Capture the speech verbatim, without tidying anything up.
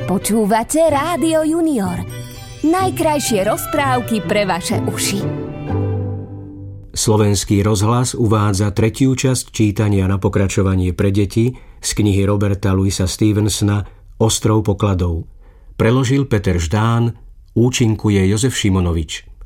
Počúvate Rádio Junior. Najkrajšie rozprávky pre vaše uši. Slovenský rozhlas uvádza tretiu časť čítania na pokračovanie pre deti z knihy Roberta Louisa Stevensona Ostrov pokladov. Preložil Peter Ždán, účinkuje Jozef Šimonovič.